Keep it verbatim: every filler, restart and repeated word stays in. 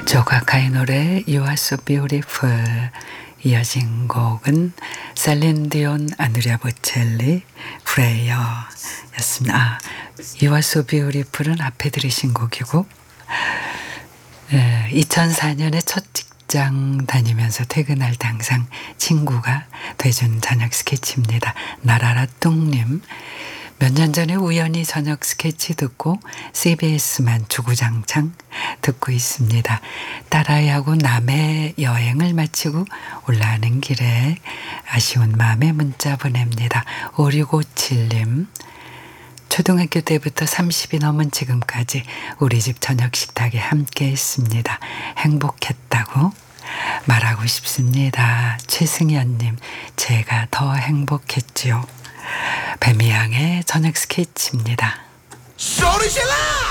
조카카의 노래 You are so beautiful. 이어진 곡은 셀린 디온, 아누리아 보첼리, 프레이어 였습니다. 아, You are so beautiful은 앞에 들으신 곡이고, 예, 이천사 년에 첫 직장 다니면서 퇴근할 때 항상 친구가 돼준 저녁 스케치입니다. 나라라 뚱님. 몇 년 전에 우연히 저녁 스케치 듣고 씨비에스만 주구장창 듣고 있습니다. 딸아이하고 남해 여행을 마치고 올라가는 길에 아쉬운 마음에 문자 보냅니다. 오육오칠님. 초등학교 때부터 삼십이 넘은 지금까지 우리 집 저녁 식탁에 함께 했습니다. 행복했다고 말하고 싶습니다. 최승현님, 제가 더 행복했지요. 뱀이양의 저녁 스케치입니다. 소리 질러!